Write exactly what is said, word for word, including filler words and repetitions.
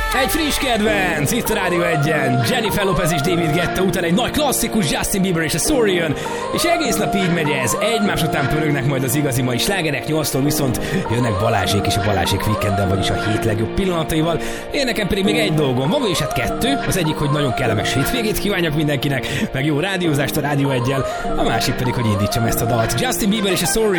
Egy friss kedvenc, itt a Rádió egyen. Jennifer Lopez és David Guetta után egy nagy klasszikus, Justin Bieber és a Sorry jön, és egész nap így megy ez. Egymás után pörögnek majd az igazi mai slágerek, nyolctól viszont jönnek Balázsék és a Balázsék Weekenden, vagyis a hét legjobb pillanataival. Én nekem pedig még egy dolgom van, és hát kettő. Az egyik, hogy nagyon kellemes hétvégét kívánjak mindenkinek, meg jó rádiózást a Rádió eggyel. A másik pedig, hogy indítsam ezt a dalt. Justin Bieber és a Sorry